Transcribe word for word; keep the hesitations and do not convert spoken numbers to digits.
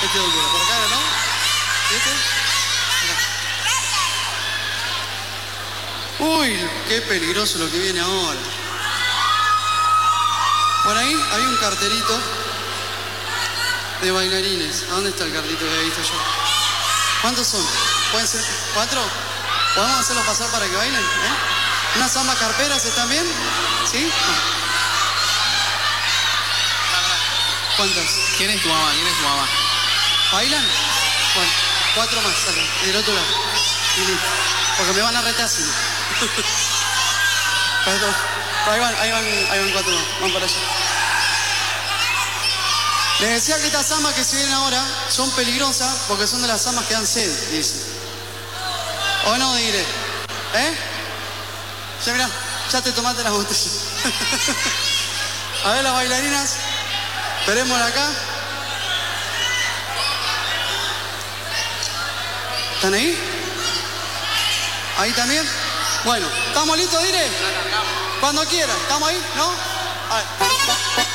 Este dónde era, por acá, ¿no? ¿Y este? Acá. Uy, qué peligroso lo que viene ahora. Por ahí hay un cartelito de bailarines. ¿A dónde está el cartelito que había visto yo? ¿Cuántos son? ¿Pueden ser cuatro? ¿Podemos hacerlos pasar para que bailen? ¿Eh? ¿Unas zambas carperas están bien? ¿Sí? No. ¿Cuántas? ¿Quién es tu mamá? ¿Quién es tu mamá? ¿Bailan? Bueno, cuatro más, sacan. Y del otro lado. Y listo. Porque me van a retar así. Perdón. Ahí van, ahí van, ahí van cuatro más. Van para allá. Les decía que estas zambas que se vienen ahora son peligrosas porque son de las zambas que dan sed, dicen. ¿O no, diré? ¿Eh? Ya mirá, ya te tomaste las botellas. A ver las bailarinas. Esperémosla acá. ¿Están ahí? ¿Ahí también? Bueno, ¿estamos listos, Dire? Cuando quieran. ¿Estamos ahí? ¿No? A ver.